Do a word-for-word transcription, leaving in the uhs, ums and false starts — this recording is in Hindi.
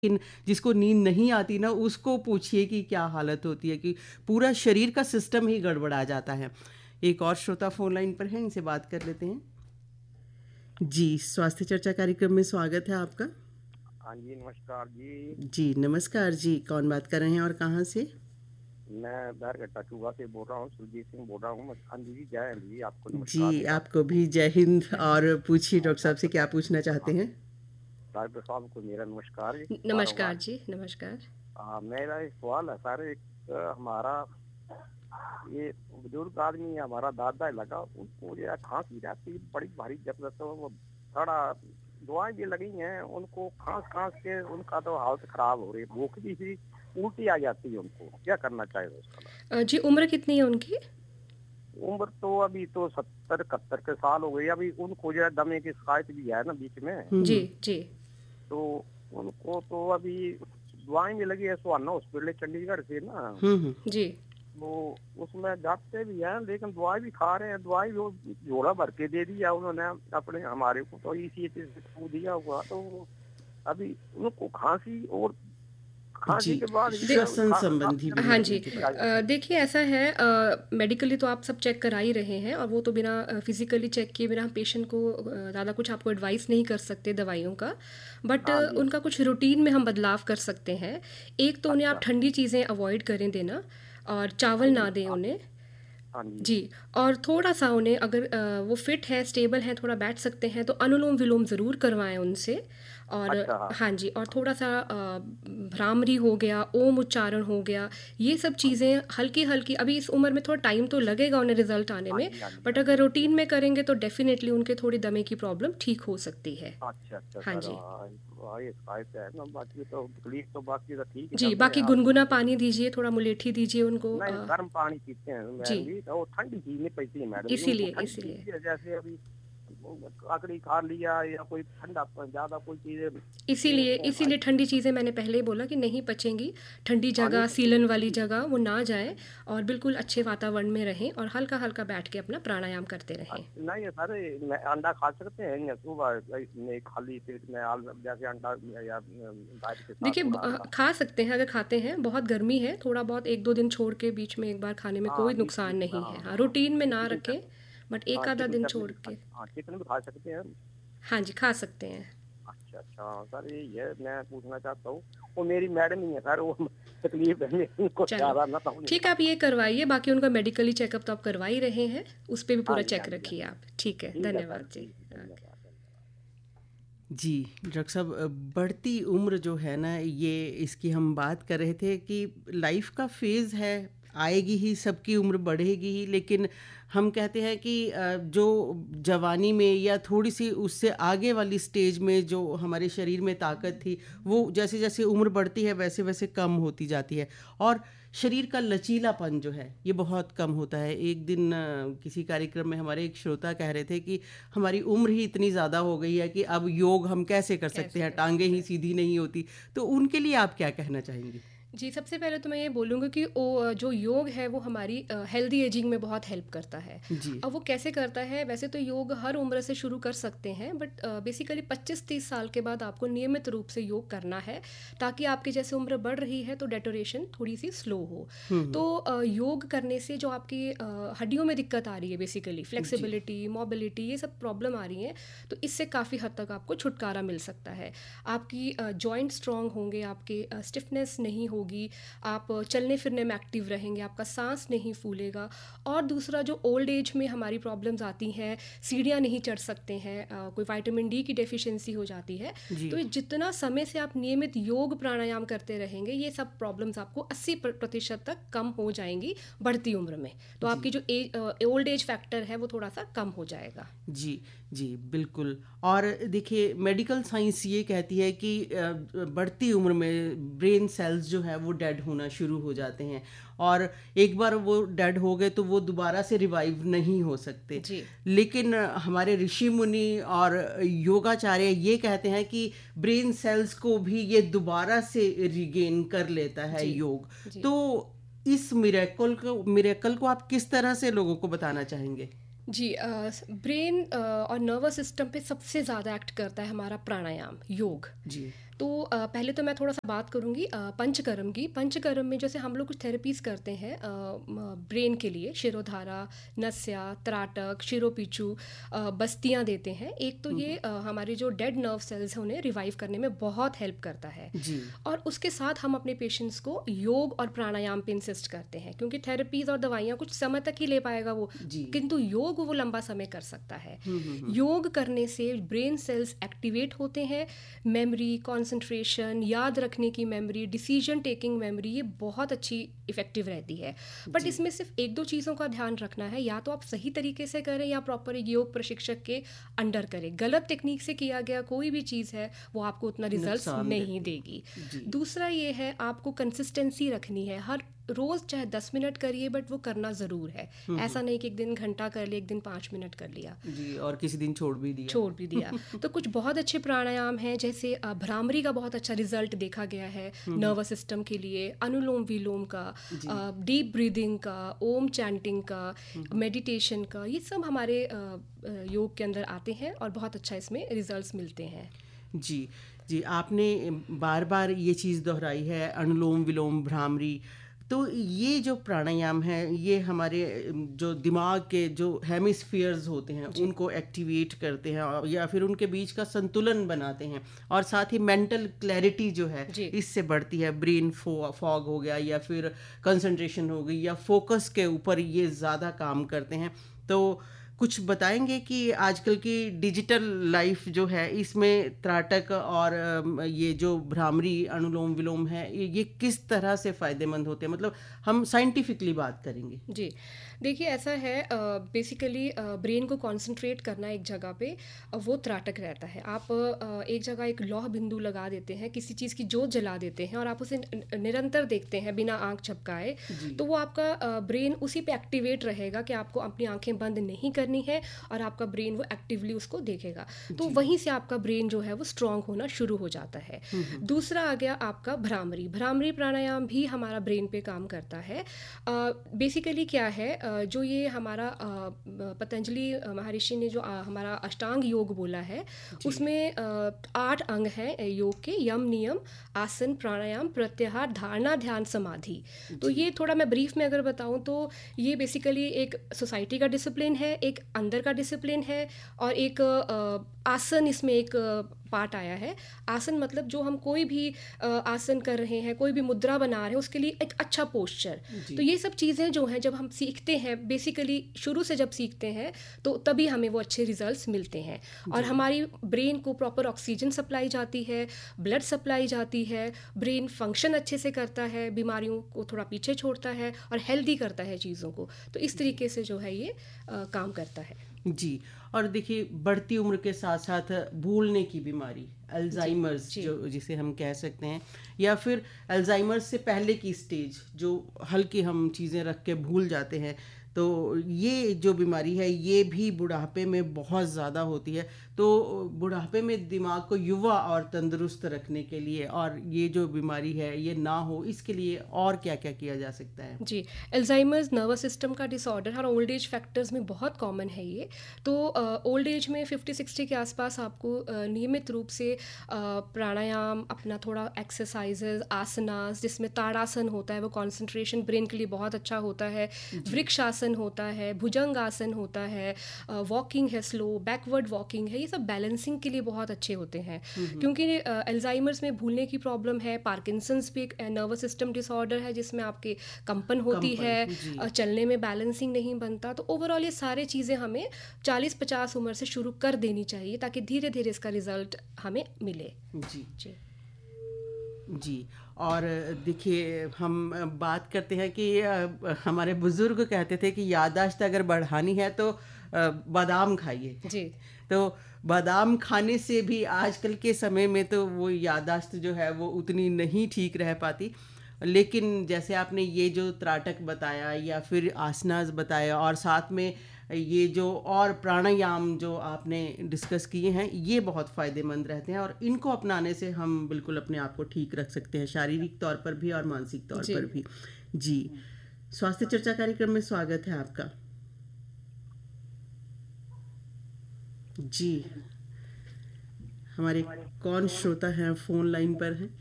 लेकिन जिसको नींद नहीं आती ना उसको पूछिए कि क्या हालत होती है कि पूरा शरीर का सिस्टम ही गड़बड़ा जाता है। एक और श्रोता फोन लाइन पर है, इनसे बात कर लेते हैं। जी, स्वास्थ्य चर्चा कार्यक्रम में स्वागत है आपका। हाँ जी, नमस्कार जी। जी नमस्कार जी, कौन बात कर रहे हैं और कहाँ से? मैं बैरगट्टा चूहा से बोल रहा हूँ, सुरजीत सिंह बोल रहा हूँ। हाँ जी, जय हिंद जी, आपको नमस्कार जी मेरा। आपको भी जय हिंद। और पूछिए हाँ, डॉक्टर साहब से डॉक्टर क्या साहब पूछना चाहते हाँ, हैं? डॉक्टर साहब को मेरा नमस्कार जी, नमस्कार बारंबार। जी, नमस्कार। हाँ, मेरा एक सवाल है सर। एक अ, हमारा ये बुजुर्ग आदमी है, हमारा दादा है लगा, उनको जो है खांसी रहती है बड़ी भारी, जब तक तो वो थोड़ा दवाएं भी लगी हैं उनको, खांस खांस के उनका तो हालत खराब हो रही है, भूख भी सी उल्टी आ जाती है उनको। क्या करना चाहिए उसका? अ, जी उम्र कितनी है उनकी? उम्र तो अभी तो सत्तर इकहत्तर के साल हो गई। अभी उनको जो है दमे की शिकायत भी है ना बीच में, जी हम्म जी तो उनको तो अभी दवाई भी लगी है सुहाना हॉस्पिटल चंडीगढ़ से ना, हम्म हम्म जी। वो उसमें जाते भी हैं लेकिन दवाई भी खा रहे हैं। दवाई वो झोला भर के दे दिया उन्होंने अपने हमारे को, तो इसी से दिया हुआ। तो अभी उनको खांसी और जी, खांसी के बाद भी श्वसन खा, संबंधी खा, हाँ बीमारियों जी। के उल्टी बारे आ में। अ, जाती है। देखिए ऐसा है, मेडिकली तो आप सब चेक करा ही रहे हैं और वो तो बिना फिजिकली चेक किए बिना हम पेशेंट को ज़्यादा कुछ आपको एडवाइस नहीं कर सकते दवाइयों का। बट हाँ जी, उनका कुछ रूटीन में हम बदलाव कर सकते हैं। एक तो उन्हें आप अच्छा, ठंडी चीज़ें अवॉइड करें देना, और हाँ चावल जी, ना दें हाँ उन्हें। हाँ जी, जी। और थोड़ा सा उन्हें अगर अ, वो फिट है, स्टेबल है, थोड़ा बैठ सकते हैं तो अनुलोम विलोम ज़रूर करवाएं उनसे। और अच्छा, हाँ हाँ जी, और थोड़ा सा अ, भ्रामरी हो गया, ओम उच्चारण हो गया, ये सब हाँ जी, चीज़ें हल्की हल्की, अभी इस उम्र में थोड़ा टाइम तो लगेगा उन्हें रिजल्ट आने हाँ में। जी, हाँ जी, बट हाँ जी, अगर हाँ जी। रूटीन में करेंगे तो डेफिनेटली उनके थोड़ी दमे की प्रॉब्लम ठीक हो सकती है। अच्छा अच्छा हाँ सर, जी। हाँ हाँ, ये शिकायत है ना, बाकी तो तकलीफ तो बाकी तो ठीक जी, है हमें बाकी आप। गुनगुना पानी दीजिए, थोड़ा मुलेठी दीजिए उनको। नहीं, अ, गर्म पानी पीते हैं जी, मैडम जी, तो ठंडी चीज नहीं पीती है मैडम जी। उनको इसीलिए ठंडी इसीलिए चीज जैसे अभी काकड़ी खा लिया या कोई ठंडा ज्यादा कोई चीज ये इसीलिए इसमें भाई। इसीलिए ठंडी चीज़ें मैंने पहले ही बोला कि नहीं पचेंगी। ठंडी हाँ नहीं जगह, पचेगी सीलन वाली ठंडी। जगह वो ना जाएं, और बिल्कुल अच्छे वातावरण में रहें और हल्का हल्का बैठ के अपना प्राणायाम करते रहें। नहीं सर, मैं अंडा खा सकते हैं या सुबह में खाली पेट में आल जैसे अंडा या दाल के साथ देखिए ब- थोड़ा अ, अंडा? खा सकते हैं अगर खाते हैं। बहुत गर्मी है, थोड़ा बहुत एक दो दिन छोड़ के बीच में एक बार खाने में हाँ कोई बीच नुकसान बीच में, नहीं हाँ है। हाँ, हाँ। रूटीन में ना चिकन रखें, चटनी, बट हाँ एक आधा चिकन दिन चटनी छोड़ भी खा, के। हाँ चिकन भी खा सकते हैं। हाँ जी, खा सकते हैं। अच्छा अच्छा, हाँ सर, ये ये मैं पूछना चाहता हूँ। वो मेरी मैडम ही है सर, वो तकलीफ है मेरी, उनको चलो ज्यादा ना तो नहीं ठीक था। है, आप ये करवाइए, बाकी उनका मेडिकली चेकअप तो आप करवा ही रहे हैं, उस पर भी हाँ पूरा जी, हाँ चेक जी, हाँ रखिए जी। आप। ठीक है, ठीक है सर, धन्यवाद जी। ठीक है, ओके। धन्यवाद धन्यवाद। जी डॉक्टर साहब, अ, बढ़ती उम्र जो है ना, ये इसकी हम बात कर रहे थे कि लाइफ का फेज़ है, आएगी ही, सबकी उम्र बढ़ेगी ही, लेकिन हम कहते हैं कि अ, जो जवानी में या थोड़ी सी उससे आगे वाली स्टेज में जो हमारे शरीर में ताकत थी, वो जैसे जैसे उम्र बढ़ती है वैसे वैसे कम होती जाती है। और शरीर का लचीलापन जो है ये बहुत कम होता है। एक दिन अ, किसी कार्यक्रम में हमारे एक श्रोता कह रहे थे कि हमारी उम्र ही इतनी ज़्यादा हो गई है कि अब योग हम कैसे कर सकते कैसे हैं, कर टांगे सकते ही हैं? सीधी नहीं होती। तो उनके लिए आप क्या कहना चाहेंगी? जी, सबसे पहले तो मैं ये बोलूँगी कि ओ जो योग है वो हमारी हेल्दी एजिंग में बहुत हेल्प करता है। जी। अब वो कैसे करता है? वैसे तो योग हर उम्र से शुरू कर सकते हैं, बट बेसिकली पच्चीस तीस साल के बाद आपको नियमित रूप से योग करना है, ताकि आपकी जैसे उम्र बढ़ रही है तो डेटोरेशन थोड़ी सी स्लो हो। हम्म तो अ, योग करने से जो आपकी अ, हड्डियों में दिक्कत आ रही है, बेसिकली जी। फ्लेक्सिबिलिटी, मोबिलिटी, ये सब प्रॉब्लम आ रही है, तो इससे काफ़ी हद तक आपको छुटकारा मिल सकता है। आपकी जॉइंट स्ट्रांग होंगे, आपके स्टिफनेस नहीं होगी, आप चलने फिरने में एक्टिव रहेंगे, आपका सांस नहीं फूलेगा। और दूसरा, जो ओल्ड एज में हमारी प्रॉब्लम्स आती हैं, सीढ़ियाँ नहीं चढ़ सकते हैं, अ, कोई विटामिन डी की डेफिशिएंसी हो जाती है, जी। तो ये जितना समय से आप नियमित योग प्राणायाम करते रहेंगे, ये सब प्रॉब्लम्स आपको अस्सी प्रतिशत तक कम हो जाएंगी बढ़ती उम्र में। तो जी। आपकी जो एज ओल्ड एज फैक्टर है वो थोड़ा सा कम हो जाएगा। जी, जी, बिल्कुल। और देखिए मेडिकल साइंस ये कहती है कि अ, बढ़ती उम्र में ब्रेन सेल्स जो है वो डेड होना शुरू हो जाते हैं, और एक बार वो डेड हो गए तो वो दोबारा से रिवाइव नहीं हो सकते। जी लेकिन अ, हमारे ऋषि मुनि और योगाचार्य ये कहते हैं कि ब्रेन सेल्स को भी ये दोबारा से रिगेन कर लेता है जी योग। जी तो इस मिरेकल को मिरेकल को आप किस तरह से लोगों को बताना चाहेंगे? जी। ब्रेन और नर्वस सिस्टम पे सबसे ज़्यादा एक्ट करता है हमारा प्राणायाम, योग। जी। तो अ, पहले तो मैं थोड़ा सा बात करूँगी अ, पंचकर्म की। पंचकर्म में जैसे हम लोग कुछ थेरेपीज़ करते हैं ब्रेन के लिए, शिरोधारा, नस्या, त्राटक, शिरोपीछू, अ, बस्तियाँ देते हैं। एक तो ये अ, हमारे जो डेड नर्व सेल्स हैं उन्हें रिवाइव करने में बहुत हेल्प करता है। जी और उसके साथ हम अपने पेशेंट्स को योग और प्राणायाम पे इंसिस्ट करते हैं, क्योंकि थेरेपीज़ और दवाइयाँ कुछ समय तक ही ले पाएगा वो, जी किंतु योग वो लंबा समय कर सकता है। हम्म हम्म हम्म, योग करने से ब्रेन सेल्स एक्टिवेट होते हैं, मेमोरी, कंसंट्रेशन, याद रखने की मेमोरी, डिसीजन टेकिंग मेमोरी, ये बहुत अच्छी इफेक्टिव रहती है। बट जी इसमें सिर्फ एक दो चीज़ों का ध्यान रखना है, या तो आप सही तरीके से करें या प्रॉपर योग प्रशिक्षक के अंडर करें। गलत टेक्निक से किया गया कोई भी चीज़ है वो आपको उतना रिजल्ट नुकसान नहीं देती देगी। है। जी दूसरा ये है, आपको कंसिस्टेंसी रखनी है। हर रोज़ चाहे दस मिनट करिए, बट वो करना ज़रूर है। हम्म ऐसा नहीं कि एक दिन घंटा कर लिया, एक दिन पाँच मिनट कर लिया, जी और किसी दिन छोड़ भी दिया। छोड़ भी दिया। तो कुछ बहुत अच्छे प्राणायाम हैं, जैसे अ, भ्रामरी का बहुत अच्छा रिजल्ट देखा गया है नर्वस सिस्टम के लिए, अनुलोम विलोम का, डीप ब्रीदिंग का, ओम चैंटिंग का, मेडिटेशन का, ये सब हमारे अ, अ, योग के अंदर आते हैं और बहुत अच्छा इसमें रिजल्ट्स मिलते हैं। जी जी आपने बार बार ये चीज़ दोहराई है, अनुलोम विलोम भ्रामरी। तो ये जो प्राणायाम है ये हमारे जो दिमाग के जो हेमिस्फीयर्स होते हैं उनको एक्टिवेट करते हैं और या फिर उनके बीच का संतुलन बनाते हैं, और साथ ही मेंटल क्लैरिटी जो है जी। इससे बढ़ती है। ब्रेन फॉग हो गया या फिर कंसंट्रेशन हो गई या फोकस के ऊपर ये ज़्यादा काम करते हैं। तो कुछ बताएंगे कि आजकल की डिजिटल लाइफ जो है इसमें त्राटक और अम, ये जो भ्रामरी अनुलोम विलोम है ये ये किस तरह से फ़ायदेमंद होते हैं, मतलब हम साइंटिफिकली बात करेंगे। जी, देखिए ऐसा है, बेसिकली ब्रेन को कंसंट्रेट करना एक जगह पे, अ, वो त्राटक रहता है। आप अ, एक जगह एक लौह बिंदु लगा देते हैं, किसी चीज़ की जोत जला देते हैं और आप उसे न- निरंतर देखते हैं बिना आंख झपकाए, जी तो वो आपका ब्रेन उसी पे एक्टिवेट रहेगा कि आपको अपनी आंखें बंद नहीं करनी है, और आपका ब्रेन वो एक्टिवली उसको देखेगा। तो जी वहीं से आपका ब्रेन जो है वो स्ट्रांग होना शुरू हो जाता है। दूसरा आ गया आपका भ्रामरी। भ्रामरी प्राणायाम भी हमारा ब्रेन पे काम करता है। बेसिकली क्या है, अ, जो ये हमारा अ, पतंजलि अ, महर्षि ने जो अ, हमारा अष्टांग योग बोला है, उसमें अ, आठ अंग हैं अ, योग के: यम, नियम, आसन, प्राणायाम, प्रत्याहार, धारणा, ध्यान, समाधि। तो ये थोड़ा मैं ब्रीफ में अगर बताऊं तो ये बेसिकली एक सोसाइटी का डिसिप्लिन है, एक अंदर का डिसिप्लिन है, और एक अ, आसन इसमें एक पार्ट आया है। आसन मतलब जो हम कोई भी अ, आसन कर रहे हैं, कोई भी मुद्रा बना रहे हैं, उसके लिए एक अच्छा पोस्चर। जी तो ये सब चीज़ें जो हैं जब हम सीखते हैं, बेसिकली शुरू से जब सीखते हैं, तो तभी हमें वो अच्छे रिजल्ट्स मिलते हैं, और हमारी ब्रेन को प्रॉपर ऑक्सीजन सप्लाई जाती है, ब्लड सप्लाई जाती है, ब्रेन फंक्शन अच्छे से करता है, बीमारियों को थोड़ा पीछे छोड़ता है और हेल्दी करता है चीज़ों को। तो इस तरीके से जो है ये अ, काम करता है। जी और देखिए बढ़ती उम्र के साथ साथ भूलने की बीमारी अल्जाइमर्स जी। जो जिसे हम कह सकते हैं, या फिर अल्जाइमर्स से पहले की स्टेज जो हल्की हम चीज़ें रख के भूल जाते हैं, तो ये जो बीमारी है ये भी बुढ़ापे में बहुत ज़्यादा होती है। तो बुढ़ापे में दिमाग को युवा और तंदुरुस्त रखने के लिए और ये जो बीमारी है ये ना हो इसके लिए और क्या क्या किया जा सकता है? जी, अल्जाइमर्स नर्वस सिस्टम का डिसऑर्डर और ओल्ड एज फैक्टर्स में बहुत कॉमन है ये। तो ओल्ड एज में फिफ्टी सिक्सटी के आसपास आपको अ, नियमित रूप से अ, प्राणायाम, अपना थोड़ा एक्सरसाइजेज, आसनास, जिसमें ताड़ासन होता है, वो कंसंट्रेशन ब्रेन के लिए बहुत अच्छा होता है, वृक्षासन होता है, भुजंग आसन होता है, वॉकिंग है, स्लो बैकवर्ड वॉकिंग है, ये सब बैलेंसिंग के लिए बहुत अच्छे होते हैं। क्योंकि अल्जाइमर्स में भूलने की प्रॉब्लम है, पार्किंसंस भी एक नर्वस सिस्टम डिसऑर्डर है जिसमें आपके कंपन होती कंपन, है, जी। अ, चलने में बैलेंसिंग नहीं बनता। तो ओवरऑल ये सारी चीज़ें हमें चालीस पचास उम्र से शुरू कर देनी चाहिए, ताकि धीरे धीरे इसका रिजल्ट हमें मिले। जी जी जी और देखिए हम बात करते हैं कि अ, हमारे बुजुर्ग कहते थे कि याददाश्त अगर बढ़ानी है तो अ, बादाम खाइए। जी तो बादाम खाने से भी आजकल के समय में तो वो याददाश्त जो है वो उतनी नहीं ठीक रह पाती। लेकिन जैसे आपने ये जो त्राटक बताया या फिर आसनास बताया और साथ में ये जो और प्राणायाम जो आपने डिस्कस किए हैं ये बहुत फ़ायदेमंद रहते हैं, और इनको अपनाने से हम बिल्कुल अपने आप को ठीक रख सकते हैं, शारीरिक तौर पर भी और मानसिक तौर जी। पर भी। जी स्वास्थ्य चर्चा कार्यक्रम में स्वागत है आपका। जी हमारे कौन श्रोता हैं फोन लाइन पर हैं?